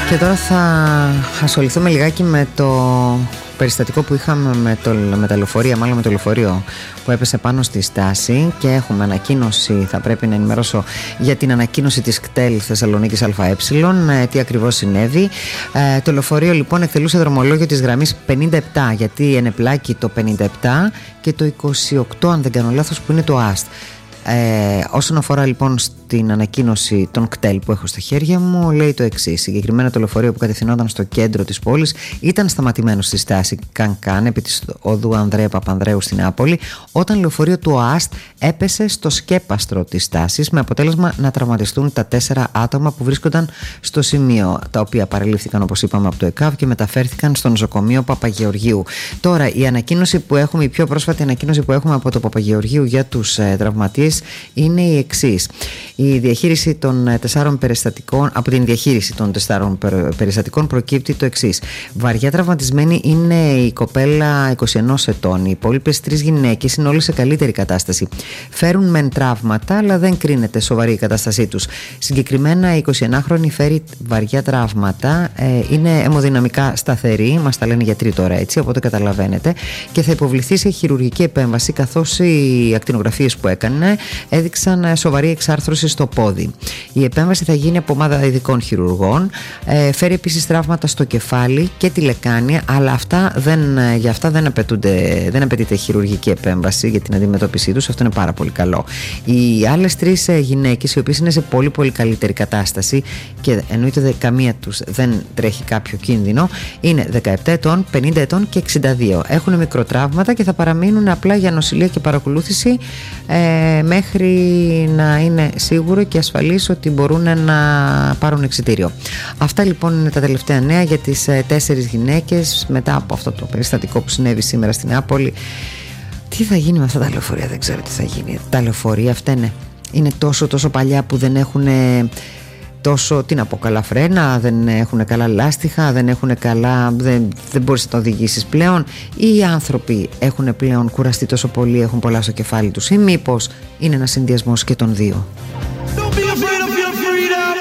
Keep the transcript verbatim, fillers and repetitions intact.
Και τώρα θα ασχοληθούμε λιγάκι με το περιστατικό που είχαμε με, το, με τα λεωφορεία, μάλλον με το λεωφορείο που έπεσε πάνω στη στάση, και έχουμε ανακοίνωση, θα πρέπει να ενημερώσω για την ανακοίνωση της ΚΤΕΛ Θεσσαλονίκης ΑΕ, τι ακριβώς συνέβη. Ε, το λεωφορείο λοιπόν εκτελούσε δρομολόγιο της γραμμής πενήντα επτά, γιατί ενεπλάκη το πενήντα επτά και το είκοσι οκτώ, αν δεν κάνω λάθος, που είναι το ΑΣΤ. Ε, όσον αφορά λοιπόν στην ανακοίνωση των ΚΤΕΛ που έχω στα χέρια μου, λέει το εξής: συγκεκριμένα το λεωφορείο που κατευθυνόταν στο κέντρο της πόλης ήταν σταματημένο στη στάση Κανκάν επί της οδού Ανδρέα Παπανδρέου στην Νεάπολη, όταν λεωφορείο του ΟΑΣΤ έπεσε στο σκέπαστρο της στάσης, με αποτέλεσμα να τραυματιστούν τα τέσσερα άτομα που βρίσκονταν στο σημείο, τα οποία παρελήφθηκαν, όπως είπαμε, από το ΕΚΑΒ και μεταφέρθηκαν στο νοσοκομείο Παπαγεωργίου. Τώρα, η ανακοίνωση που έχουμε, η πιο πρόσφατη ανακοίνωση που έχουμε από το Παπαγεωργίου για τους ε, τραυματίες είναι η εξής. Η διαχείριση των τεσσάρων περιστατικών, από την διαχείριση των τεσσάρων περιστατικών προκύπτει το εξής. Βαριά τραυματισμένη είναι η κοπέλα είκοσι ενός ετών. Οι υπόλοιπες τρεις γυναίκες είναι όλες σε καλύτερη κατάσταση. Φέρουν μεν τραύματα, αλλά δεν κρίνεται σοβαρή η κατάστασή τους. Συγκεκριμένα η εικοσιενάχρονη φέρει βαριά τραύματα, ε, είναι αιμοδυναμικά σταθερή, μας τα λένε οι γιατροί τώρα έτσι, οπότε καταλαβαίνετε, και θα υποβληθεί σε χειρουργική επέμβαση, καθώς οι ακτινογραφίες που έκανε έδειξαν σοβαρή εξάρθρωση στο πόδι. Η επέμβαση θα γίνει από ομάδα ειδικών χειρουργών. Ε, φέρει επίσης τραύματα στο κεφάλι και τη λεκάνη, αλλά αυτά δεν, για αυτά δεν, δεν απαιτείται χειρουργική επέμβαση για την αντιμετώπιση τους. Αυτό είναι πάρα πολύ καλό. Οι άλλες τρεις γυναίκες, οι οποίες είναι σε πολύ πολύ καλύτερη κατάσταση και εννοείται καμία τους δεν τρέχει κάποιο κίνδυνο, είναι δεκαεπτά ετών, πενήντα ετών και εξήντα δύο. Έχουν μικροτραύματα και θα παραμείνουν απλά για νοσηλεία και παρακολούθηση ε, μέχρι να είναι σίγουρο και ασφαλής ότι μπορούν να πάρουν εξιτήριο. Αυτά λοιπόν είναι τα τελευταία νέα για τις ε, τέσσερις γυναίκες μετά από αυτό το περιστατικό που συνέβη σήμερα στην Νεάπολη. Τι θα γίνει με αυτά τα λεωφορεία, δεν ξέρω τι θα γίνει. Τα λεωφορεία αυτά είναι, είναι τόσο τόσο παλιά που δεν έχουν τόσο, τι να πω, καλά φρένα, δεν έχουν καλά λάστιχα, δεν έχουν καλά, δεν, δεν μπορείς να τα οδηγήσεις πλέον, ή οι άνθρωποι έχουν πλέον κουραστεί τόσο πολύ, έχουν πολλά στο κεφάλι τους, ή μήπως είναι ένας συνδυασμός και των δύο.